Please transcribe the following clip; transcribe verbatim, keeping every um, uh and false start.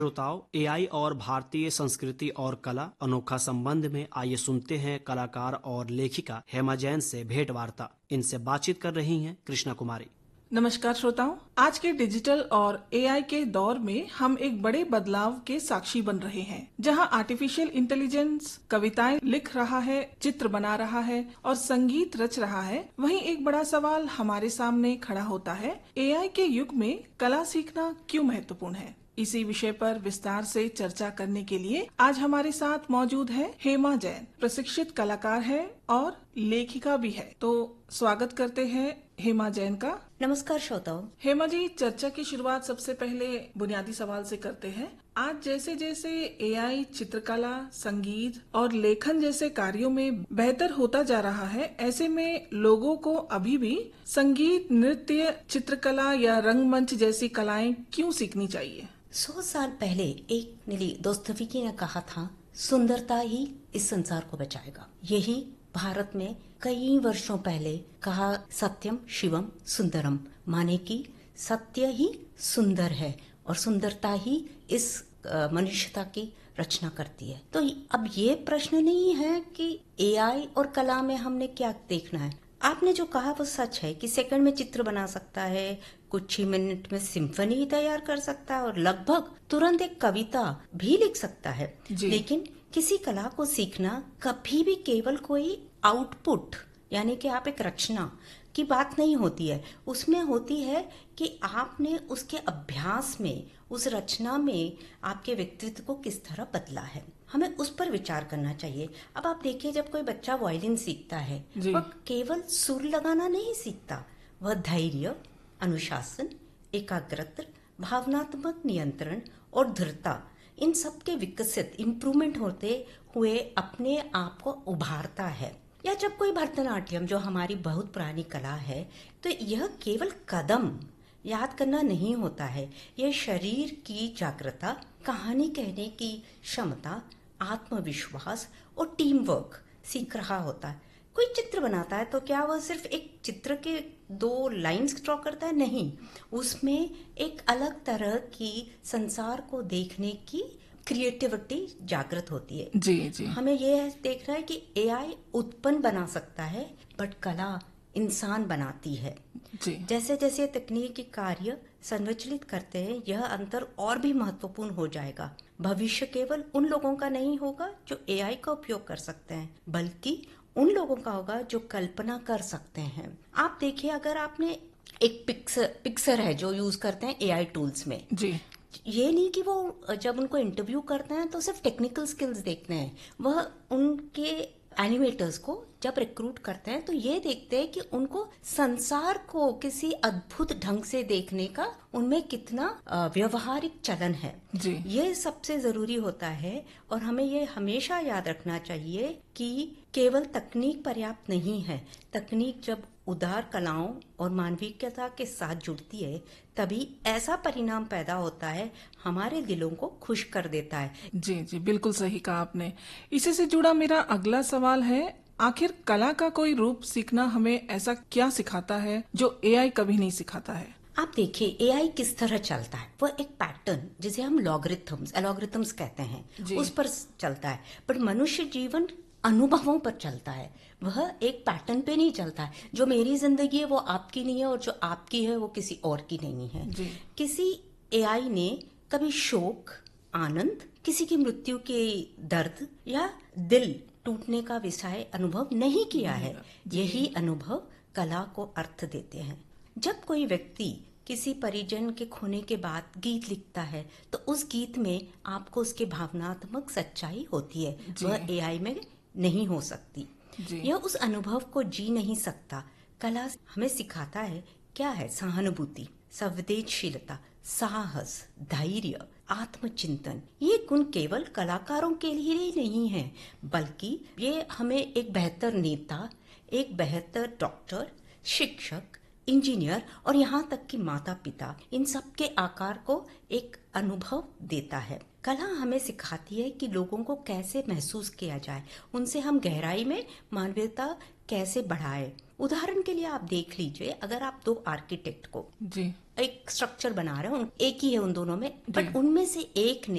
श्रोताओं, एआई और भारतीय संस्कृति और कला अनोखा संबंध में आइए सुनते हैं कलाकार और लेखिका हेमा जैन से भेंट वार्ता। इनसे बातचीत कर रही हैं कृष्णा कुमारी। नमस्कार श्रोताओं, आज के डिजिटल और एआई के दौर में हम एक बड़े बदलाव के साक्षी बन रहे हैं, जहां आर्टिफिशियल इंटेलिजेंस कविताएं लिख रहा है, चित्र बना रहा है और संगीत रच रहा है। वहीं एक बड़ा सवाल हमारे सामने खड़ा होता है, एआई के युग में कला सीखना क्यों महत्वपूर्ण है। इसी विषय पर विस्तार से चर्चा करने के लिए आज हमारे साथ मौजूद है हेमा जैन। प्रशिक्षित कलाकार है और लेखिका भी है। तो स्वागत करते हैं हेमा जैन का। नमस्कार श्रोताओं। हेमा जी, चर्चा की शुरुआत सबसे पहले बुनियादी सवाल से करते हैं। आज जैसे जैसे एआई चित्रकला, संगीत और लेखन जैसे कार्यों में बेहतर होता जा रहा है, ऐसे में लोगों को अभी भी संगीत, नृत्य, चित्रकला या रंगमंच जैसी कलाएं क्यों सीखनी चाहिए? सौ साल पहले एक नीली दोस्तोयेवस्की ने कहा था, सुंदरता ही इस संसार को बचाएगा। यही भारत में कई वर्षों पहले कहा, सत्यम शिवम सुंदरम, माने कि सत्य ही सुंदर है और सुंदरता ही इस मनुष्यता की रचना करती है। तो अब ये प्रश्न नहीं है कि एआई और कला में हमने क्या देखना है। आपने जो कहा वो सच है कि सेकंड में चित्र बना सकता है, कुछ ही मिनट में सिम्फनी तैयार कर सकता है और लगभग तुरंत एक कविता भी लिख सकता है। लेकिन किसी कला को सीखना कभी भी केवल कोई आउटपुट यानी कि आप एक रचना की बात नहीं होती है। उसमें होती है कि आपने उसके अभ्यास में, उस रचना में आपके व्यक्तित्व को किस तरह बदला है। हमें उस पर विचार करना चाहिए। अब आप देखिए, जब कोई बच्चा वायलिन सीखता है, वह केवल सुर लगाना नहीं सीखता, वह धैर्य, अनुशासन, एकाग्रता, भावनात्मक नियंत्रण और दृढ़ता, इन सब के विकसित इम्प्रूवमेंट होते हुए अपने आप को उभारता है। या जब कोई भरतनाट्यम, जो हमारी बहुत पुरानी कला है, तो यह केवल कदम याद करना नहीं होता है। यह शरीर की जागृता, कहानी कहने की क्षमता, आत्मविश्वास और टीम वर्क सीख रहा होता है। कोई चित्र बनाता है तो क्या वह सिर्फ एक चित्र के दो लाइंस ड्रॉ करता है? नहीं, उसमें एक अलग तरह की संसार को देखने की क्रिएटिविटी जागृत होती है। जी जी। हमें यह देखना है कि एआई उत्पन्न बना सकता है, बट कला इंसान बनाती है। जी। जैसे जैसे तकनीकी कार्य संविचलित करते हैं, यह अंतर और भी महत्वपूर्ण हो जाएगा। भविष्य केवल उन लोगों का नहीं होगा जो एआई का उपयोग कर सकते हैं, बल्कि उन लोगों का होगा जो कल्पना कर सकते हैं। आप देखिए, अगर आपने एक पिक्सर पिक्सर है जो यूज करते हैं एआई टूल्स में, जी, ये नहीं कि वो जब उनको इंटरव्यू करते हैं तो सिर्फ टेक्निकल स्किल्स देखते हैं। वह उनके एनिमेटर्स को जब रिक्रूट करते हैं तो ये देखते हैं कि उनको संसार को किसी अद्भुत ढंग से देखने का उनमें कितना व्यवहारिक चलन है। जी। ये सबसे जरूरी होता है और हमें ये हमेशा याद रखना चाहिए कि केवल तकनीक पर्याप्त नहीं है। तकनीक जब उदार कलाओं और मानविकता के साथ जुड़ती है, तभी ऐसा परिणाम पैदा होता है, हमारे दिलों को खुश कर देता है। जी जी, बिल्कुल सही कहा आपने। इसी से जुड़ा मेरा अगला सवाल है, आखिर कला का कोई रूप सीखना हमें ऐसा क्या सिखाता है जो एआई कभी नहीं सिखाता है? आप देखिए, एआई किस तरह चलता है। वह एक पैटर्न, जिसे हम लॉगरिथम्स एलॉगरिथम्स कहते हैं, उस पर चलता है। पर मनुष्य जीवन अनुभवों पर चलता है। वह एक पैटर्न पे नहीं चलता है। जो मेरी जिंदगी है वो आपकी नहीं है और जो आपकी है वो किसी और की नहीं है। जी। किसी एआई ने कभी शोक, आनंद, किसी की मृत्यु के दर्द या दिल टूटने का विषय अनुभव नहीं किया है। यही अनुभव कला को अर्थ देते हैं। जब कोई व्यक्ति किसी परिजन के खोने के बाद गीत लिखता है तो उस गीत में आपको उसके भावनात्मक सच्चाई होती है। वह एआई में नहीं हो सकती। यह उस अनुभव को जी नहीं सकता। कला हमें सिखाता है क्या है सहानुभूति, संवेदनशीलता, साहस, धैर्य, आत्मचिंतन। ये गुण केवल कलाकारों के लिए ही नहीं है, बल्कि ये हमें एक बेहतर नेता, एक बेहतर डॉक्टर, शिक्षक, इंजीनियर और यहाँ तक कि माता पिता, इन सब के आकार को एक अनुभव देता है। कला हमें सिखाती है कि लोगों को कैसे महसूस किया जाए, उनसे हम गहराई में मानवीयता कैसे बढ़ाए। उदाहरण के लिए आप देख लीजिए, अगर आप दो आर्किटेक्ट को जी एक स्ट्रक्चर बना रहे हो, एक ही है उन दोनों में, बट उनमें से एक ने